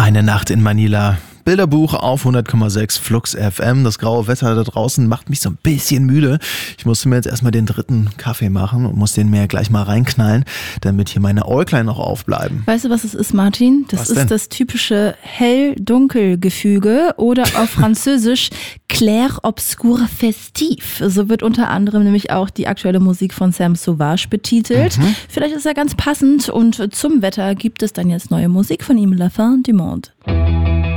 Eine Nacht in Manila. Bilderbuch auf 100,6 Flux FM. Das graue Wetter da draußen macht mich so ein bisschen müde. Ich musste mir jetzt erstmal den dritten Kaffee machen und muss den mir gleich mal reinknallen, damit hier meine Äuglein noch aufbleiben. Weißt du, was es ist, Martin? Das ist das typische Hell-Dunkel-Gefüge oder auf Französisch Clair-Obscur-Festif. So wird unter anderem nämlich auch die aktuelle Musik von Sam Sauvage betitelt. Vielleicht ist er ganz passend und zum Wetter gibt es dann jetzt neue Musik von ihm, La Fin du Monde.